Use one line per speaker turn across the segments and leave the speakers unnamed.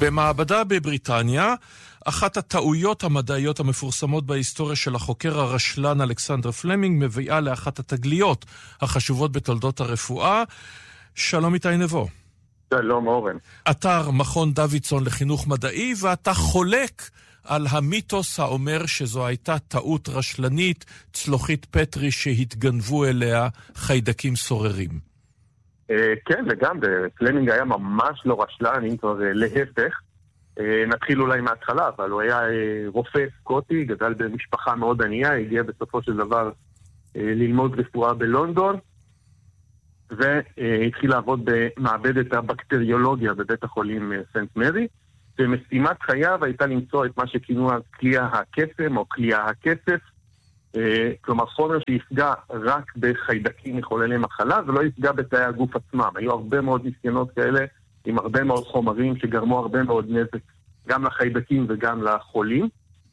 במעבדה בבריטניה, אחת הטעויות המדעיות המפורסמות בהיסטוריה של החוקר הרשלן אלכסנדר פלמינג מביאה לאחת התגליות החשובות בתולדות הרפואה. שלום איתי נבו.
שלום אורן.
אתר מכון דוידסון לחינוך מדעי, ואתה חולק על המיתוס האומר שזו הייתה טעות רשלנית, צלוחית פטרי שהתגנבו אליה חיידקים סוררים.
כן, לגמרי. פלמינג היה ממש לא רשלן, אם כבר להפך. נתחיל אולי מההתחלה, אבל הוא היה רופא סקוטי, גדל במשפחה מאוד ענייה, הגיע בסופו של דבר ללמוד רפואה בלונדון, והתחיל לעבוד במעבדת הבקטריולוגיה בבית החולים סנט מרי, ומשימת חייו הייתה למצוא את מה שכינו כליאה הקסם או כליאה הכסף, כלומר חומר שיפגע רק בחיידקים מחוללי מחלה ולא יפגע בתאי הגוף עצמם. היו הרבה מאוד ניסיונות כאלה עם הרבה מאוד חומרים שגרמו הרבה מאוד נזק גם לחיידקים וגם לחולים.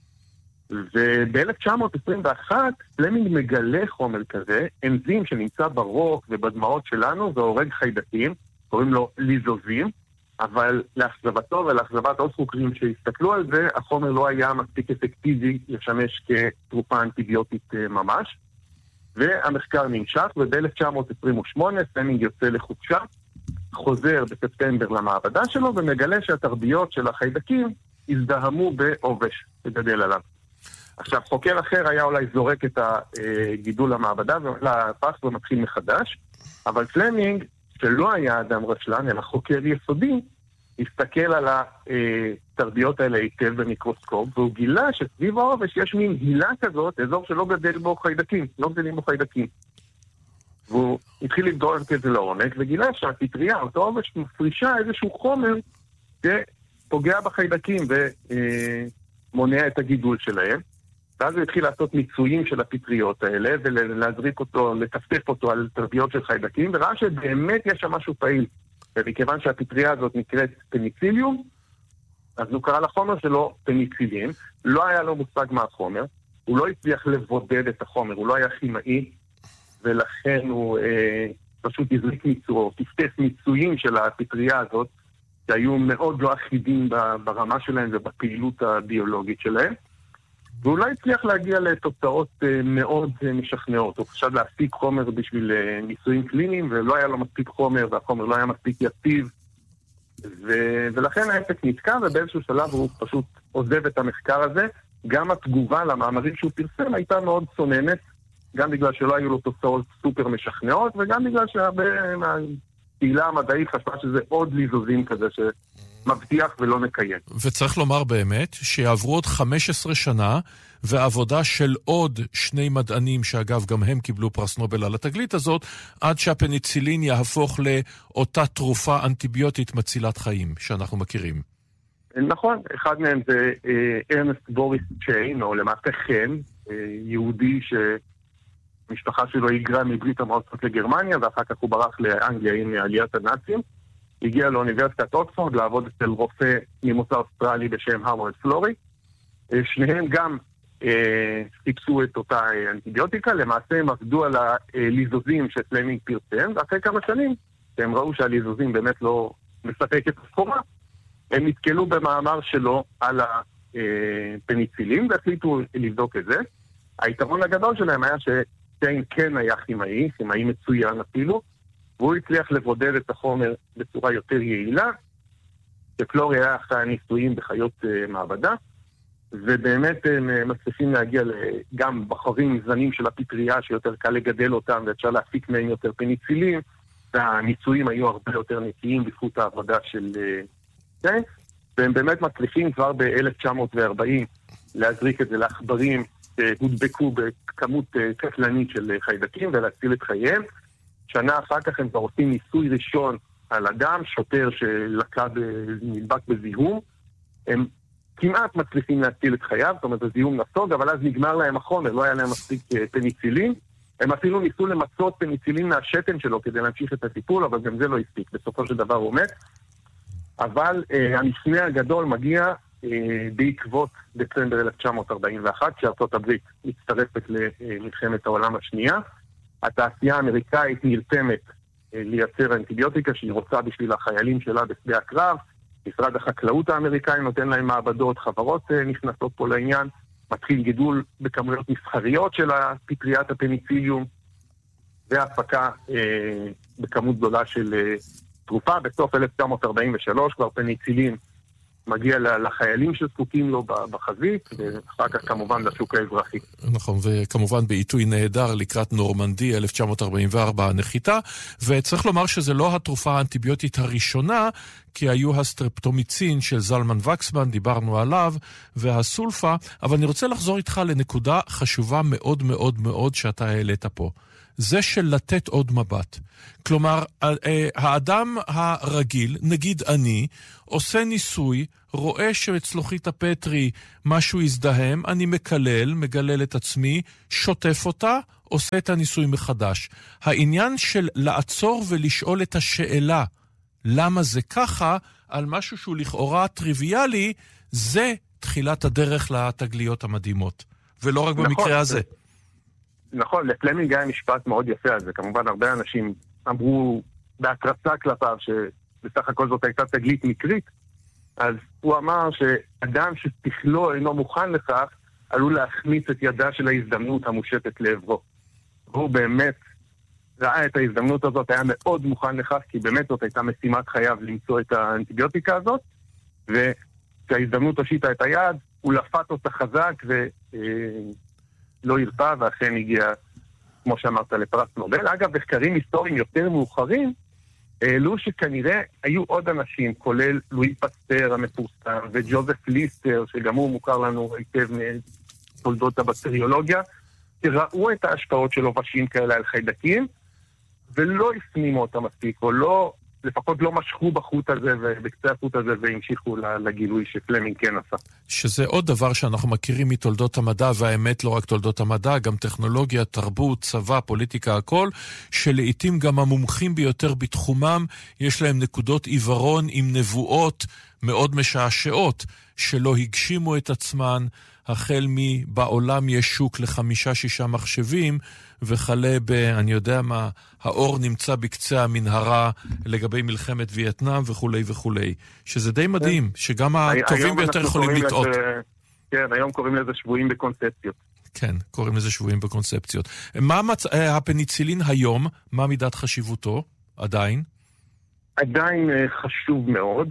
וב-1921 פלמינג מגלה חומר כזה, אנזים שנמצא ברוק ובדמעות שלנו והורג חיידקים, קוראים לו ליזוזים, אבל לאכזבתו ולאכזבת עוד חוקרים שהסתכלו על זה, החומר לא היה מספיק אפקטיבי לשמש כתרופה אנטיביוטית ממש. והמחקר נמשך, וב-1928 פלמינג יוצא לחופשה, חוזר בספטמבר למעבדה שלו, ומגלה שהתרביות של החיידקים הזדהמו בעובש שגדל עליו. עכשיו, חוקר אחר היה אולי זורק את הגידול למעבדה ולפח ומתחיל מחדש, אבל פלמינג, שלא היה אדם רשלן, אלא חוקר יסודי, הסתכל על התרביות האלה היטב במיקרוסקופ, והוא גילה שסביב העובש יש מין הילה כזאת, אזור שלא גדל בו חיידקים, לא גדלים בו חיידקים. והוא התחיל לבדוק את זה לעומק, וגילה שהפטריה, אותו עובש, מפרישה איזשהו חומר שפוגע בחיידקים ומונע את הגידול שלהם. ואז הוא התחיל לעשות מיצויים של הפטריות האלה, ולהזריק אותו, לטפטף אותו על תרביות של חיידקים, וראה שבאמת יש שם משהו פעיל. ומכיוון שהפטריה הזאת נקראת פניציליום, אז הוא קרא לחומר שלו פניצילין, לא היה לו מושג מה החומר, הוא לא הצליח לבודד את החומר, הוא לא היה כימאי, ולכן הוא פשוט הזריק מיצור, טפטף מיצויים של הפטריה הזאת, שהיו מאוד לא אחידים ברמה שלהם ובפעילות הביולוגית שלהם. והוא לא הצליח להגיע לתוצאות מאוד משכנעות. הוא חשב להפיק חומר בשביל ניסויים קליניים, ולא היה לו מספיק חומר, והחומר לא היה מספיק יציב. ולכן העסק נתקע, ובאיזשהו שלב הוא פשוט עוזב את המחקר הזה. גם התגובה למאמרים שהוא פרסם הייתה מאוד צוננת, גם בגלל שלא היו לו תוצאות סופר משכנעות, וגם בגלל שהרבה מהקהילה המדעית חשבה שזה עוד ליזוזים כזה מבטיח ולא מקיים.
וצריך לומר באמת שיעברו עוד 15 שנה, ועבודה של עוד שני מדענים, שאגב גם הם קיבלו פרס נובל על התגלית הזאת, עד שהפניצילין יהפוך לאותה תרופה אנטיביוטית מצילת חיים שאנחנו מכירים.
נכון, אחד מהם זה ארנסט בוריס צ'יין, או למעשה חן, יהודי שמשפחה שלו היגרה מברית המועצות לגרמניה, ואחר כך הוא ברח לאנגליה עם עליית הנאצים. הגיע לאוניברסיטת אוקספורד לעבוד אצל רופא ממוצא אוסטרלי בשם הרווארד פלורי. שניהם גם סיפסו את אותה אנטיביוטיקה, למעשה הם עבדו על הליזוזים שפלמינג פרסם, ואחרי כמה שנים הם ראו שהליזוזים באמת לא מספק את הסחורה, הם נתקלו במאמר שלו על הפניצילין והחליטו לבדוק את זה. היתרון הגדול שלהם היה שטיין כן היה כימאי מצוין אפילו, והוא הצליח לבודד את החומר בצורה יותר יעילה, שפלורי היה אחרי הניסויים בחיות מעבדה, ובאמת הם מצליחים להגיע גם בחרים זנים של הפטריה, שיותר קל לגדל אותם, ואפשר להפיק מהם יותר פניצילין, והניסויים היו הרבה יותר נקיים בזכות העבודה של טיין, והם באמת מצליחים כבר ב-1940 להזריק את זה לעכברים שהודבקו בכמות קטלנית של חיידקים ולהציל את חייהם. שנה אחר כך הם כבר עושים ניסוי ראשון על אדם, שוטר נדבק בזיהום. הם כמעט מצליחים להציל את חייו, זאת אומרת, הזיהום נסוג, אבל אז נגמר להם החומר, לא היה להם מספיק פניצילין. הם אפילו ניסו למצות פניצילין מהשתן שלו כדי להמשיך את הטיפול, אבל גם זה לא הספיק. בסופו של דבר הוא מת. אבל המפנה הגדול מגיע בעקבות דצמבר 1941, כשארצות הברית מצטרפת למלחמת העולם השנייה. התעשייה האמריקאית נרתמת לייצר אנטיביוטיקה שהיא רוצה בשביל החיילים שלה בשדה הקרב, משרד החקלאות האמריקאי נותן להם מעבדות, חברות נכנסות פה לעניין, מתחיל גידול בכמויות מסחריות של פטריית הפניציליום, והפקה בכמות גדולה של תרופה. בסוף 1943 כבר פניצילין מגיע לחיילים שזקוקים לו בחזית, ואחר כך כמובן לשוק האזרחי.
נכון, וכמובן בעיתוי נהדר לקראת נורמנדי 1944 הנחיתה, וצריך לומר שזה לא התרופה האנטיביוטית הראשונה, כי היו הסטרפטומיצין של זלמן וקסמן, דיברנו עליו, והסולפה, אבל אני רוצה לחזור איתך לנקודה חשובה מאוד מאוד מאוד שאתה העלית פה. זה של לתת עוד מבט. כלומר, האדם הרגיל, נגיד אני, עושה ניסוי, רואה שאצלוחית הפטרי משהו יזדהם, אני מגלל את עצמי, שוטף אותה, עושה את הניסוי מחדש. העניין של לעצור ולשאול את השאלה, למה זה ככה, על משהו שהוא לכאורה טריוויאלי, זה תחילת הדרך לתגליות המדהימות. ולא רק במקרה הזה.
נכון, לפלמינג היה משפט מאוד יפה על זה. כמובן, הרבה אנשים אמרו בהתרסה כלפיו שבסך הכל זאת הייתה תגלית מקרית. אז הוא אמר שאדם שתכלו אינו מוכן לכך, עלול להחמיץ את ידה של ההזדמנות המושטת לעברו. והוא באמת ראה את ההזדמנות הזאת, היה מאוד מוכן לכך, כי באמת זאת הייתה משימת חייו למצוא את האנטיביוטיקה הזאת, וכשההזדמנות הושיטה את היד, הוא לפת אותה חזק לא הרפא, ואכן הגיע, כמו שאמרת, לפרס נובל. אגב, מחקרים היסטוריים יותר מאוחרים, העלו שכנראה היו עוד אנשים, כולל לואי פסטר המפורסם, וג'וזף ליסטר, שגם הוא מוכר לנו היטב מתולדות הבקטריולוגיה, שראו את ההשפעות של עובשים כאלה על חיידקים, ולא הפנימו אותם מספיק, או לא, לפחות לא משכו בחוט הזה ובקצה החוט הזה והמשיכו לגילוי שפלמינג כן עשה.
שזה עוד דבר שאנחנו מכירים מתולדות המדע, והאמת לא רק תולדות המדע, גם טכנולוגיה, תרבות, צבא, פוליטיקה, הכל, שלעיתים גם המומחים ביותר בתחומם, יש להם נקודות עיוורון עם נבואות מאוד משעשעות, שלא הגשימו את עצמן, החל מבעולם יש שוק ל5-6 מחשבים, וחלה אני יודע מה, האור נמצא בקצה המנהרה לגבי מלחמת וייטנאם וכו' וכו'. שזה די מדהים, שגם הטובים ביותר יכולים לטעות.
כן, היום קוראים לזה שבויים בקונספציות.
כן, קוראים לזה שבויים בקונספציות. הפניצילין היום, מה מידת חשיבותו עדיין?
עדיין חשוב מאוד.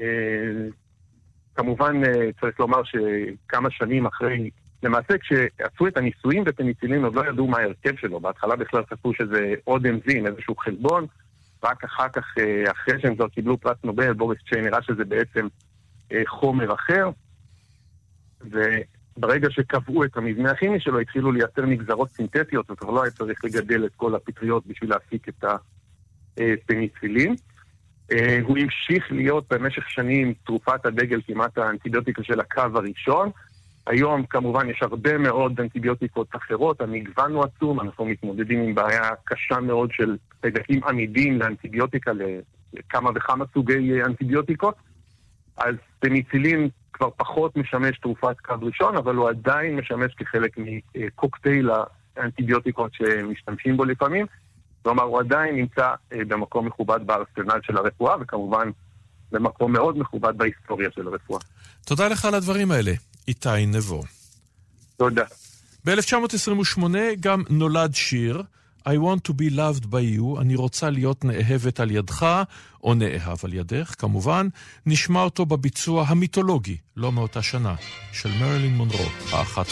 כמובן צריך לומר שכמה שנים אחרי, למעשה כשעשו את הניסויים בפניצילין עוד לא ידעו מה ההרכב שלו. בהתחלה בכלל חשבו שזה עוד אנזים, איזשהו חלבון, רק אחר כך, אחרי שהם כבר קיבלו פרס נובל, בוריס צ'יין נראה שזה בעצם חומר אחר, וברגע שקבעו את המבנה הכימי שלו, התחילו לייצר נגזרות סינתטיות, וכבר לא היה צריך לגדל את כל הפטריות בשביל להפיק את הפניצילין. הוא המשיך להיות במשך שנים תרופת הדגל, כמעט האנטיביוטיקה של הקו הראשון. היום כמובן יש הרבה מאוד אנטיביוטיקות אחרות, המגוון הוא עצום, אנחנו מתמודדים עם בעיה קשה מאוד של חיידקים עמידים לאנטיביוטיקה, לכמה וכמה סוגי אנטיביוטיקות. אז פניצילין כבר פחות משמש תרופת קו ראשון, אבל הוא עדיין משמש כחלק מקוקטייל האנטיביוטיקות שמשתמשים בו לפעמים. כלומר, הוא עדיין נמצא במקום מכובד בארסנל של הרפואה, וכמובן במקום מאוד מכובד בהיסטוריה של הרפואה.
תודה לך על הדברים האלה, איתי נבו.
תודה.
ב-1928 גם נולד שיר, I want to be loved by you, אני רוצה להיות נאהבת על ידך, או נאהב על ידך, כמובן, נשמע אותו בביצוע המיתולוגי, לא מאותה שנה, של מרילין מונרו, האחת